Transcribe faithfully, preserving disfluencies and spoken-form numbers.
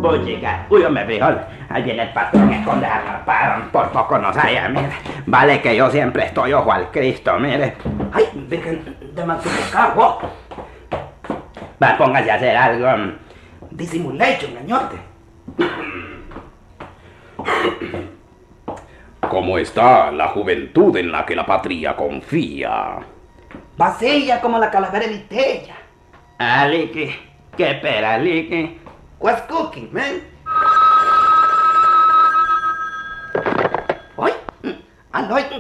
voy a llegar. Uy, hombre, frijol, ahí viene el patrón, esconde al parón, por poco no salga, mire. Vale que yo siempre estoy ojo al Cristo, mire. Ay, virgen de Mantucocargo. Va, póngase a hacer algo. Dissimulation, gañote. ¿Cómo está la juventud en la que la patria confía? Vacía como la calavera elitella. Ah, Licky, qué pera, Licky. What's cooking, man? Ay, aló,